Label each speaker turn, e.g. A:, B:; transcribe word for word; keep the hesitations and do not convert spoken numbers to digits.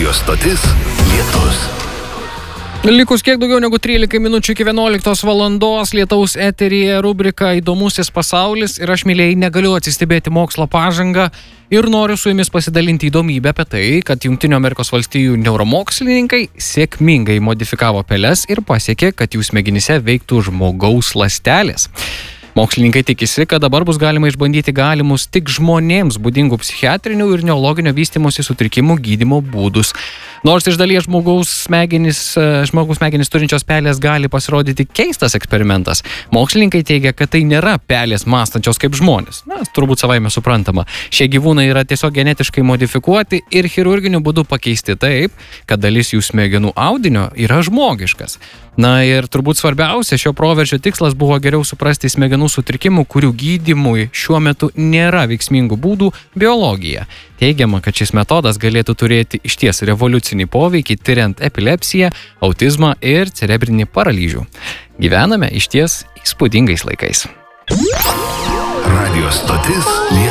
A: Radio stotis Lietus.
B: Likus kiek daugiau negu trylika minučių iki vienuoliktos valandos Lietaus eteryje rubrika Įdomusis pasaulis ir aš, mylėjai, negaliu atsistebėti mokslo pažangą ir noriu su jumis pasidalinti įdomybę apie tai, kad Jungtinių Amerikos valstijų neuromokslininkai sėkmingai modifikavo peles ir pasiekė, kad jų smegenyse veiktų žmogaus ląstelės. Mokslininkai tikisi, kad dabar bus galima išbandyti galimus tik žmonėms būdingų psichiatrinių ir neurologinio vystymosi sutrikimų gydymo būdus. Nors iš dalies žmogaus smegenys, žmogaus smegenys turinčios pelės gali pasirodyti keistas eksperimentas, mokslininkai teigia, kad tai nėra pelės mąstančios kaip žmonės. Na, turbūt savaime suprantama. Šie gyvūnai yra tiesiog genetiškai modifikuoti ir chirurginiu būdu pakeisti taip, kad dalis jų smegenų audinio yra žmogiškas. Na ir turbūt svarbiausia šio proveržio tikslas buvo geriau suprasti smegenų sutrikimų, kurių gydymui šiuo metu nėra veiksmingų būdų, biologiją. Teigiama, kad šis metodas galėtų turėti išties revoliucinį poveikį tyriant epilepsiją, autizmą ir cerebrinį paralyžių. Gyvename išties įspūdingais laikais.
A: Radio stotis Lietus.